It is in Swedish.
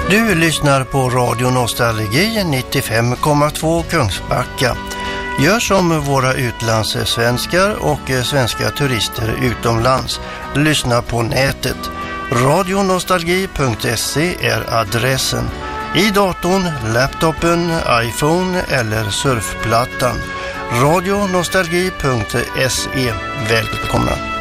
Du lyssnar på Radio Nostalgi 95,2 Kungsbacka. Gör som våra utlandssvenskar och svenska turister utomlands. Lyssna på nätet. Radionostalgi.se är adressen. I datorn, laptopen, iPhone eller surfplattan. Radionostalgi.se. Välkomna!